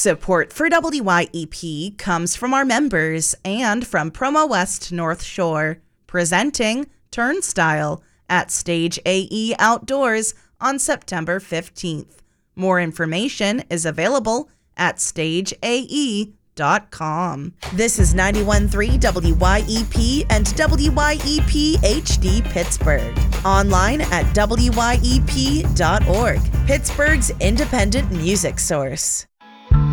Support for WYEP comes from our members and from Promo West North Shore, presenting Turnstile at Stage AE Outdoors on September 15th. More information is available at stageae.com. This is 91.3 WYEP and WYEP HD Pittsburgh. Online at wyep.org, Pittsburgh's independent music source.